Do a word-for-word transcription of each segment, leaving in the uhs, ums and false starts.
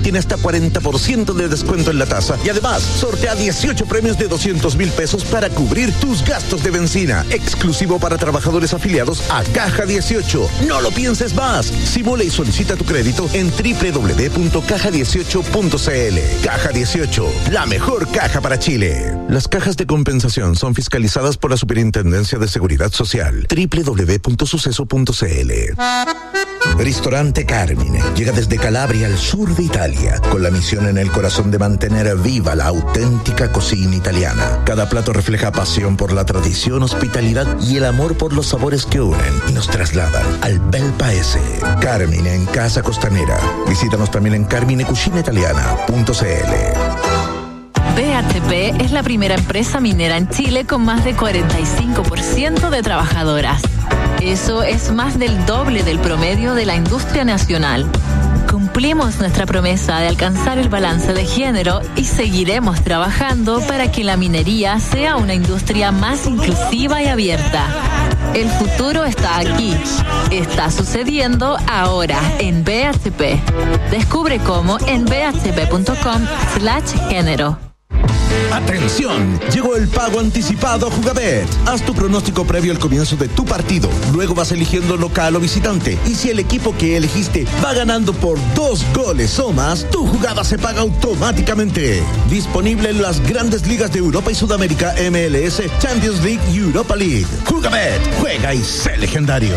tiene hasta cuarenta por ciento de descuento en la tasa y además sortea dieciocho premios de doscientos mil pesos para cubrir tus gastos de benzina. Exclusivo para trabajadores afiliados a Caja dieciocho. No lo pienses más. Simula y solicita tu crédito en doble u doble u doble u punto caja dieciocho punto c l. Caja dieciocho, la mejor caja para Chile. Las cajas de compensación son fiscalizadas por la Superintendencia de Seguridad Social. doble u doble u doble u punto suceso punto c l. Ristorante Carmine llega desde Calabria al sur de Italia con la misión en el corazón de mantener viva la auténtica cocina italiana. Cada plato refleja pasión por la tradición, hospitalidad y el amor por los sabores que unen y nos trasladan al bel paese. Carmine en Casa Costanera. Visítanos también en carmine cucina italiana punto c l. B H P es la primera empresa minera en Chile con más de cuarenta y cinco por ciento de trabajadoras. Eso es más del doble del promedio de la industria nacional. Cumplimos nuestra promesa de alcanzar el balance de género y seguiremos trabajando para que la minería sea una industria más inclusiva y abierta. El futuro está aquí. Está sucediendo ahora en B H P. Descubre cómo en b h p punto com slash género. ¡Atención! Llegó el pago anticipado a Jugabet. Haz tu pronóstico previo al comienzo de tu partido. Luego vas eligiendo local o visitante. Y si el equipo que elegiste va ganando por dos goles o más, tu jugada se paga automáticamente. Disponible en las grandes ligas de Europa y Sudamérica, M L S, Champions League y Europa League. Jugabet, juega y sé legendario.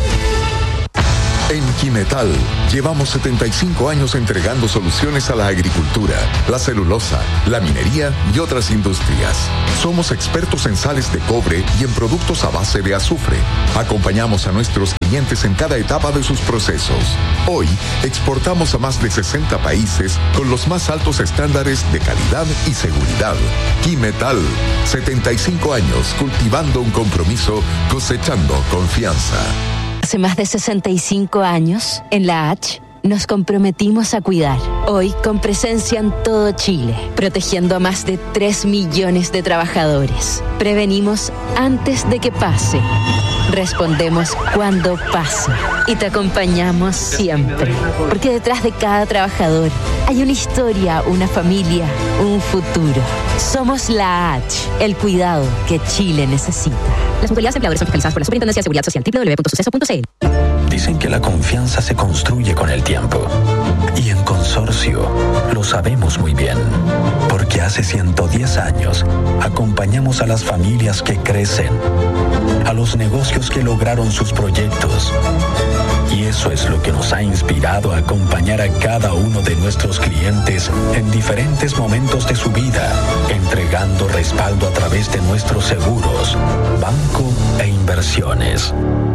En Quimetal llevamos setenta y cinco años entregando soluciones a la agricultura, la celulosa, la minería y otras industrias. Somos expertos en sales de cobre y en productos a base de azufre. Acompañamos a nuestros clientes en cada etapa de sus procesos. Hoy exportamos a más de sesenta países con los más altos estándares de calidad y seguridad. Quimetal, setenta y cinco años cultivando un compromiso, cosechando confianza. Hace más de sesenta y cinco años, en la H, nos comprometimos a cuidar. Hoy, con presencia en todo Chile, protegiendo a más de tres millones de trabajadores. Prevenimos antes de que pase. Respondemos cuando pasa. Y te acompañamos siempre. Porque detrás de cada trabajador hay una historia, una familia, un futuro. Somos la H, el cuidado que Chile necesita. Las mutualidades empleadores son fiscalizadas por la Superintendencia de Seguridad Social. doble u doble u doble u punto suceso punto c l. Dicen que la confianza se construye con el tiempo. Y en Consorcio lo sabemos muy bien. Porque hace ciento diez años acompañamos a las familias que crecen, a los negocios que lograron sus proyectos. Y eso es lo que nos ha inspirado a acompañar a cada uno de nuestros clientes en diferentes momentos de su vida, entregando respaldo a través de nuestros seguros, banco e inversiones.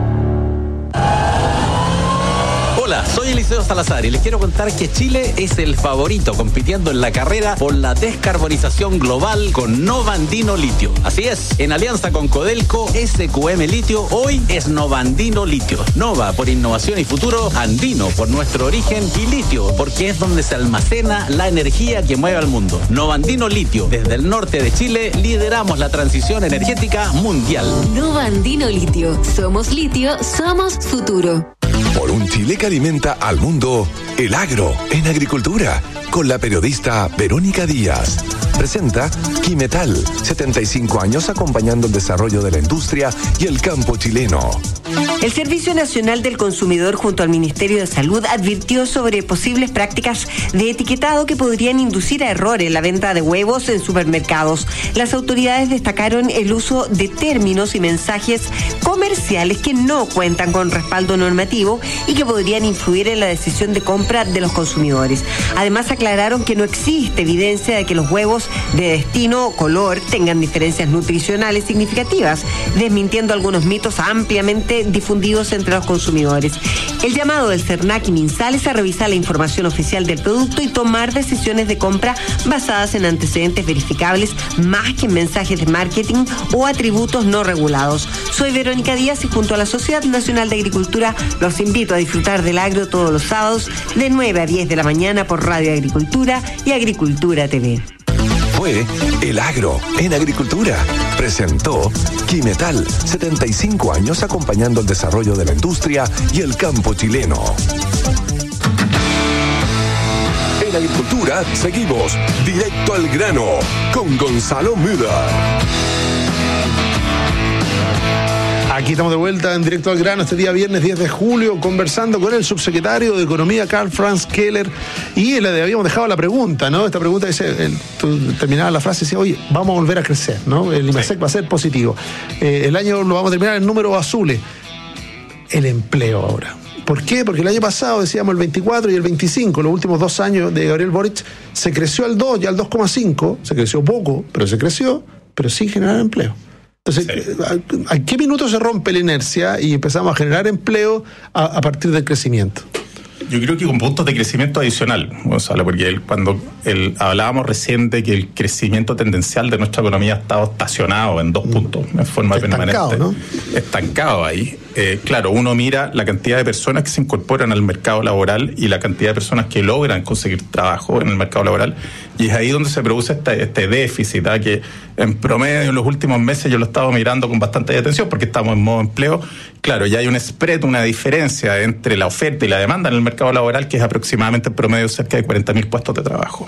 Hola, soy Eliseo Salazar y les quiero contar que Chile es el favorito compitiendo en la carrera por la descarbonización global con Nova Andino Litio. Así es, en alianza con Codelco, S Q M Litio, hoy es Nova Andino Litio. Nova por innovación y futuro, Andino por nuestro origen y Litio porque es donde se almacena la energía que mueve al mundo. Nova Andino Litio, desde el norte de Chile, lideramos la transición energética mundial. Nova Andino Litio, somos litio, somos futuro. Por un Chile que alimenta al mundo, el agro en agricultura, con la periodista Verónica Díaz. Presenta Quimetal, setenta y cinco años acompañando el desarrollo de la industria y el campo chileno. El Servicio Nacional del Consumidor junto al Ministerio de Salud advirtió sobre posibles prácticas de etiquetado que podrían inducir a error en la venta de huevos en supermercados. Las autoridades destacaron el uso de términos y mensajes comerciales que no cuentan con respaldo normativo y que podrían influir en la decisión de compra de los consumidores. Además, aclararon que no existe evidencia de que los huevos de destino o color tengan diferencias nutricionales significativas, desmintiendo algunos mitos ampliamente difundidos entre los consumidores. El llamado del CERNAC y MinSal es a revisar la información oficial del producto y tomar decisiones de compra basadas en antecedentes verificables más que en mensajes de marketing o atributos no regulados. Soy Verónica Díaz y junto a la Sociedad Nacional de Agricultura los invito a disfrutar del agro todos los sábados de nueve a diez de la mañana por Radio Agricultura y Agricultura T V. Fue El Agro en Agricultura. Presentó Quimetal, setenta y cinco años acompañando el desarrollo de la industria y el campo chileno. En En Agricultura seguimos directo al grano con Gonzalo Müller. Aquí estamos de vuelta en Directo al Grano este día viernes diez de julio conversando con el subsecretario de Economía Karl Franz Keller y le habíamos dejado la pregunta, ¿no? Esta pregunta dice, el, tú terminabas la frase y decía, oye, vamos a volver a crecer, ¿no? El IMASEC sí. va a ser positivo. Eh, el año lo vamos a terminar en números azules. El empleo ahora. ¿Por qué? Porque el año pasado decíamos el veinticuatro y el veinticinco, los últimos dos años de Gabriel Boric, se creció al dos y al dos coma cinco, se creció poco, pero se creció, pero sin generar empleo. Entonces, sí. ¿a, a qué minuto se rompe la inercia y empezamos a generar empleo a, a partir del crecimiento? Yo creo que con puntos de crecimiento adicional, Gonzalo, porque el, cuando el, hablábamos recién de que el crecimiento tendencial de nuestra economía ha estado estacionado en dos puntos, en forma estancado, permanente. ¿No? Estancado ahí. Eh, claro, uno mira la cantidad de personas que se incorporan al mercado laboral y la cantidad de personas que logran conseguir trabajo en el mercado laboral, y es ahí donde se produce este, este déficit, ¿eh? que en promedio en los últimos meses yo lo he estado mirando con bastante atención porque estamos en modo empleo. Claro, ya hay un spread, una diferencia entre la oferta y la demanda en el mercado laboral que es aproximadamente en promedio cerca de cuarenta mil puestos de trabajo.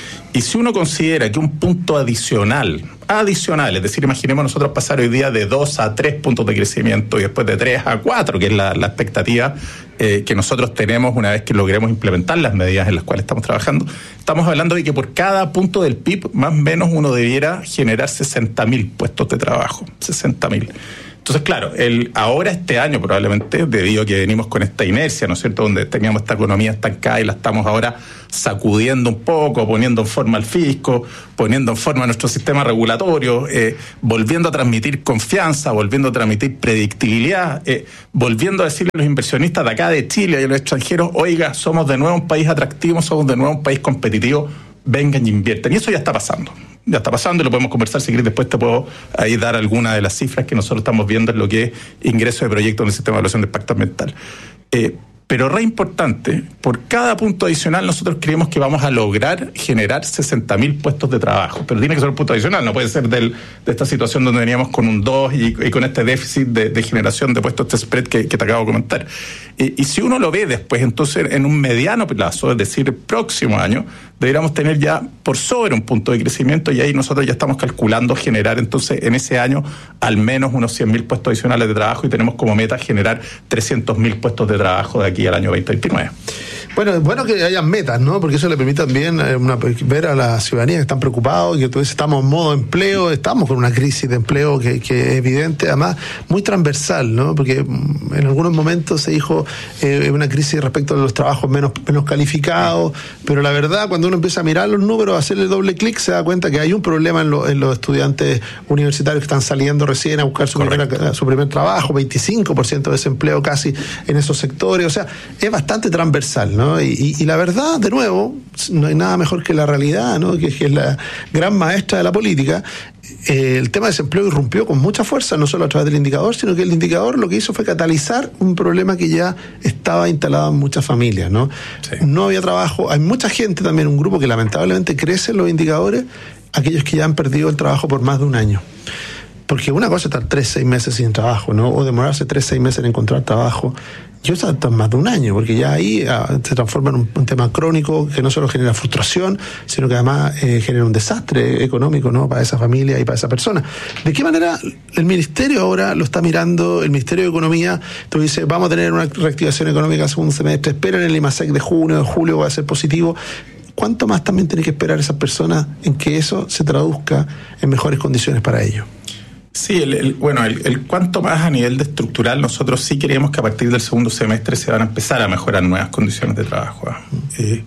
Y si uno considera que un punto adicional, adicional, es decir, imaginemos nosotros pasar hoy día de dos a tres puntos de crecimiento y después de tres a cuatro, que es la, la expectativa eh, que nosotros tenemos una vez que logremos implementar las medidas en las cuales estamos trabajando, estamos hablando de que por cada punto del P I B, más o menos uno debiera generar sesenta mil puestos de trabajo, sesenta mil. Entonces, claro, el, ahora este año probablemente, debido a que venimos con esta inercia, ¿no es cierto?, donde teníamos esta economía estancada y la estamos ahora sacudiendo un poco, poniendo en forma al fisco, poniendo en forma nuestro sistema regulatorio, eh, volviendo a transmitir confianza, volviendo a transmitir predictibilidad, eh, volviendo a decirle a los inversionistas de acá de Chile y a los extranjeros, oiga, somos de nuevo un país atractivo, somos de nuevo un país competitivo, vengan y inviertan. Y eso ya está pasando. Ya está pasando y lo podemos conversar. Si quieres, después te puedo ahí dar alguna de las cifras que nosotros estamos viendo en lo que es ingreso de proyectos en el sistema de evaluación de impacto ambiental. Eh, pero re importante, por cada punto adicional nosotros creemos que vamos a lograr generar sesenta mil puestos de trabajo. Pero tiene que ser un punto adicional, no puede ser del, de esta situación donde veníamos con un dos y, y con este déficit de, de generación de puestos, este spread que, que te acabo de comentar. Y, y si uno lo ve después, entonces en un mediano plazo, es decir, el próximo año, deberíamos tener ya por sobre un punto de crecimiento y ahí nosotros ya estamos calculando generar entonces en ese año al menos unos cien mil puestos adicionales de trabajo y tenemos como meta generar trescientos mil puestos de trabajo de aquí al año veinte veintinueve. Bueno, es bueno que hayan metas, ¿no? Porque eso le permite también eh, una, ver a la ciudadanía que están preocupados y que tú dices, estamos en modo empleo, estamos con una crisis de empleo que, que es evidente, además muy transversal, ¿no? Porque en algunos momentos se dijo eh, una crisis respecto a los trabajos menos, menos calificados, pero la verdad, cuando uno empieza a mirar los números, a hacerle doble clic, se da cuenta que hay un problema en, lo, en los estudiantes universitarios que están saliendo recién a buscar su, primera, su primer trabajo, veinticinco por ciento de desempleo casi en esos sectores, o sea, es bastante transversal, ¿no? Y, y, y la verdad, de nuevo, no hay nada mejor que la realidad, ¿no? Que, que es la gran maestra de la política. Eh, el tema de desempleo irrumpió con mucha fuerza, no solo a través del indicador, sino que el indicador lo que hizo fue catalizar un problema que ya estaba instalado en muchas familias, ¿no? Sí. No había trabajo, hay mucha gente también, un grupo que lamentablemente crece en los indicadores, aquellos que ya han perdido el trabajo por más de un año. Porque una cosa es estar tres, seis meses sin trabajo, ¿no? O demorarse tres, seis meses en encontrar trabajo. Yo he estado más de un año, porque ya ahí ah, se transforma en un, un tema crónico que no solo genera frustración, sino que además eh, genera un desastre económico, ¿no? Para esa familia y para esa persona. ¿De qué manera el Ministerio ahora lo está mirando? El Ministerio de Economía, tú dices, vamos a tener una reactivación económica el segundo semestre, esperan el IMASEC de junio, de julio va a ser positivo. ¿Cuánto más también tiene que esperar esas personas en que eso se traduzca en mejores condiciones para ellos? Sí, el, el, bueno, el, el cuanto más a nivel de estructural, nosotros sí creemos que a partir del segundo semestre se van a empezar a mejorar nuevas condiciones de trabajo. ¿eh? Eh,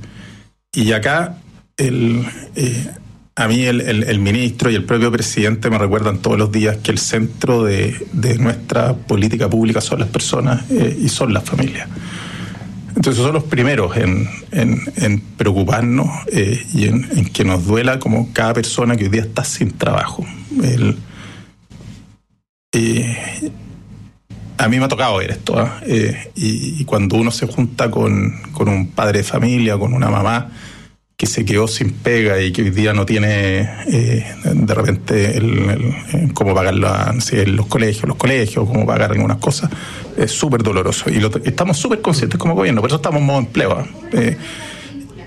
y acá, el, eh, a mí el, el, el ministro y el propio presidente me recuerdan todos los días que el centro de, de nuestra política pública son las personas eh, y son las familias. Entonces son los primeros en, en, en preocuparnos eh, y en, en que nos duela como cada persona que hoy día está sin trabajo. El, Eh, a mí me ha tocado ver esto, ¿eh? Eh, y, y cuando uno se junta con, con un padre de familia, con una mamá que se quedó sin pega y que hoy día no tiene eh, de repente el, el, cómo pagar la, no sé, los colegios, los colegios, cómo pagar algunas cosas, es súper doloroso. Y lo, estamos súper conscientes como gobierno, por eso estamos en modo empleo. ¿eh?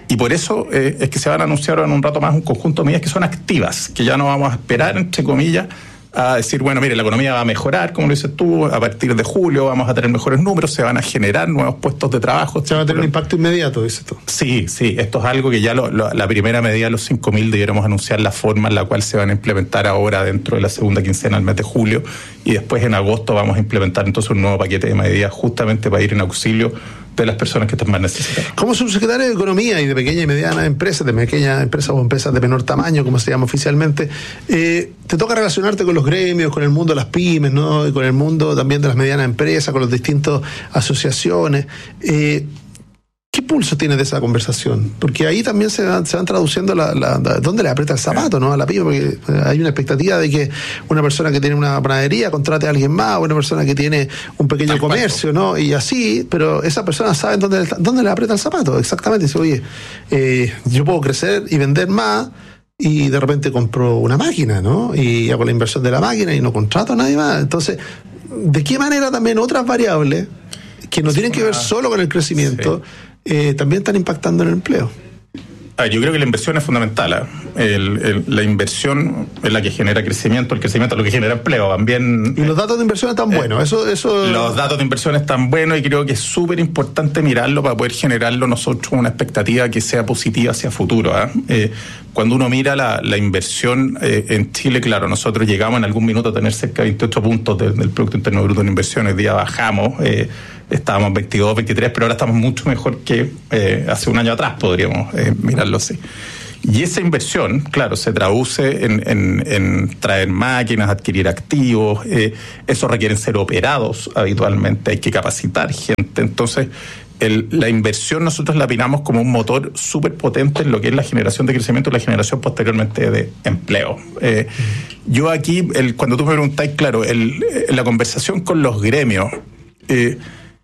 y por eso eh, es que se van a anunciar en un rato más un conjunto de medidas que son activas, que ya no vamos a esperar, entre comillas, a decir, bueno, mire, la economía va a mejorar, como lo dices tú, a partir de julio vamos a tener mejores números, se van a generar nuevos puestos de trabajo. Se va a tener un impacto inmediato, dices tú. Sí, sí, esto es algo que ya lo, lo, la primera medida, los cinco mil, debiéramos anunciar la forma en la cual se van a implementar ahora dentro de la segunda quincena del mes de julio, y después en agosto vamos a implementar entonces un nuevo paquete de medidas justamente para ir en auxilio de las personas que están más necesitadas. Como subsecretario de Economía y de pequeñas y medianas empresas, de pequeñas empresas o empresas de menor tamaño, como se llama oficialmente, eh, te toca relacionarte con los gremios, con el mundo de las pymes, ¿no? Y con el mundo también de las medianas empresas, con las distintas asociaciones. Eh, ¿Qué pulso tienes de esa conversación? Porque ahí también se van, se van traduciendo la, la, la, dónde le aprieta el zapato, ¿no? A la pyme, porque hay una expectativa de que una persona que tiene una panadería contrate a alguien más, o una persona que tiene un pequeño Tal comercio, cual. ¿no? Y así, pero esa persona sabe dónde, dónde le aprieta el zapato, exactamente. Dice, oye, eh, yo puedo crecer y vender más, y de repente compro una máquina, ¿no? Y hago la inversión de la máquina y no contrato a nadie más. Entonces, ¿de qué manera también otras variables que no es tienen una... que ver solo con el crecimiento, sí. Eh, también están impactando en el empleo? Ah, yo creo que la inversión es fundamental. ¿eh? El, el, la inversión es la que genera crecimiento, el crecimiento es lo que genera empleo. También. Y los datos de inversión están eh, buenos. Eso, eso. Los datos de inversión están buenos y creo que es súper importante mirarlo para poder generarlo nosotros una expectativa que sea positiva hacia futuro. ¿eh? Eh, cuando uno mira la, la inversión eh, en Chile, claro, nosotros llegamos en algún minuto a tener cerca de veintiocho puntos del, del Producto Interno Bruto en inversión. Hoy día bajamos. Eh, Estábamos veintidós, veintitrés, pero ahora estamos mucho mejor que eh, hace un año atrás, podríamos eh, mirarlo así. Y esa inversión, claro, se traduce en, en, en traer máquinas, adquirir activos, eh, eso requieren ser operados habitualmente, hay que capacitar gente. Entonces, el, la inversión nosotros la opinamos como un motor súper potente en lo que es la generación de crecimiento y la generación posteriormente de empleo. Eh, yo aquí, el, cuando tú me preguntás, claro, el, la conversación con los gremios, eh,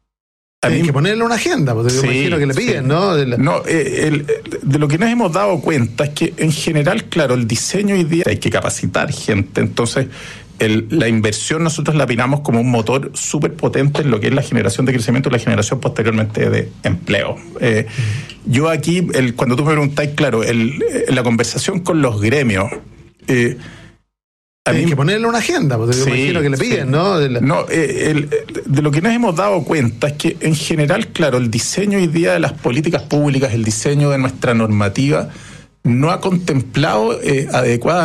Hay que ponerle una agenda, porque yo sí, imagino que le piden, sí. ¿no? De, la... no eh, el, de lo que nos hemos dado cuenta es que en general, claro, el diseño hoy día hay que capacitar gente, entonces el, la inversión nosotros la opinamos como un motor súper potente en lo que es la generación de crecimiento y la generación posteriormente de empleo. Eh, mm. Yo aquí, el, cuando tú me preguntás, claro, el, la conversación con los gremios, eh, Hay que ponerle una agenda, porque yo sí, imagino que le piden, sí. ¿no? De, la... no eh, el, de lo que nos hemos dado cuenta es que en general, claro, el diseño hoy día de las políticas públicas, el diseño de nuestra normativa, no ha contemplado eh, adecuadamente